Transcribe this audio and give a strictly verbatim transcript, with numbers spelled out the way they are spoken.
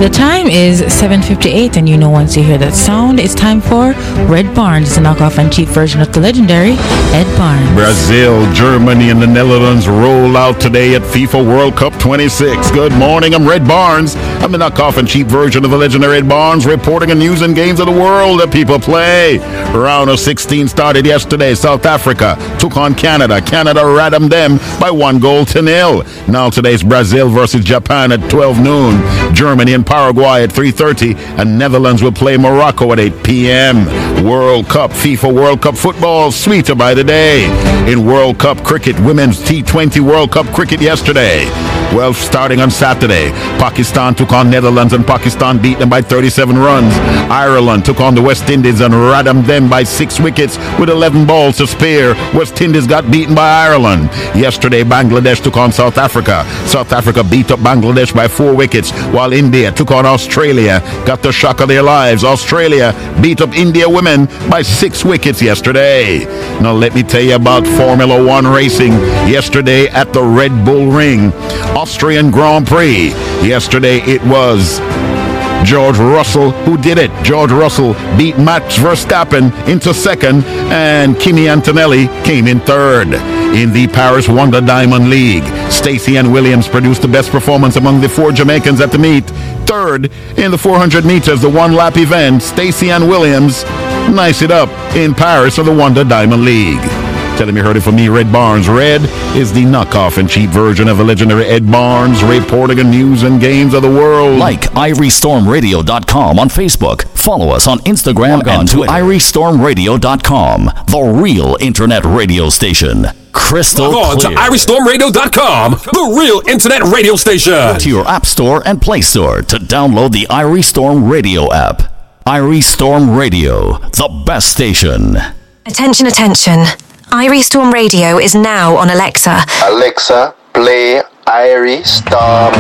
The time is seven fifty-eight, and you know once you hear that sound, it's time for Red Barnes, the knockoff and cheap version of the legendary Ed Barnes. Brazil, Germany, and the Netherlands roll out today at FIFA World Cup twenty-six. Good morning, I'm Red Barnes. I'm the knockoff and cheap version of the legendary Ed Barnes, reporting the news and games of the world that people play. Round of sixteen started yesterday. South Africa took on Canada. Canada rattled them by one goal to nil. Now today's Brazil versus Japan at twelve noon. Germany and Paraguay at three thirty, and Netherlands will play Morocco at eight p.m. World Cup, FIFA World Cup football, sweeter by the day. In World Cup cricket, women's T twenty World Cup cricket yesterday. Well, starting on Saturday, Pakistan took on Netherlands, and Pakistan beat them by thirty-seven runs. Ireland took on the West Indies and rattled them by six wickets with eleven balls to spare. West Indies got beaten by Ireland. Yesterday, Bangladesh took on South Africa. South Africa beat up Bangladesh by four wickets, while India took on Australia. Got the shock of their lives. Australia beat up India women by six wickets yesterday. Now let me tell you about Formula One racing yesterday at the Red Bull Ring. Austrian Grand Prix. Yesterday it was George Russell who did it. George Russell beat Max Verstappen into second, and Kimi Antonelli came in third. In the Paris Wonder Diamond League, Stacey Ann Williams produced the best performance among the four Jamaicans at the meet. Third in the four hundred meters, the one-lap event, Stacey Ann Williams niced it up in Paris for the Wonder Diamond League. Tell him you heard it from me, Red Barnes. Red is the knockoff and cheap version of the legendary Ed Barnes, reporting the news and games of the world. Like Irie Storm Radio dot com on Facebook. Follow us on Instagram Log and to Irie Storm Radio dot com, the real internet radio station. Crystal Log clear. on to Irie Storm Radio dot com, the real internet radio station. Go to your App Store and Play Store to download the Irie Storm Radio app. Irie Storm Radio, the best station. Attention, attention. Irie Storm Radio is now on Alexa. Alexa, play Irie Storm.